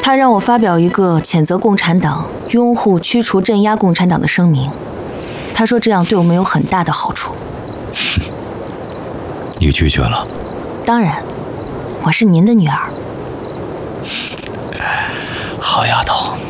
他让我发表一个谴责共产党、拥护、驱除、镇压共产党的声明。他说这样对我们有很大的好处。 你拒绝了？ 当然，我是您的女儿。 好丫头。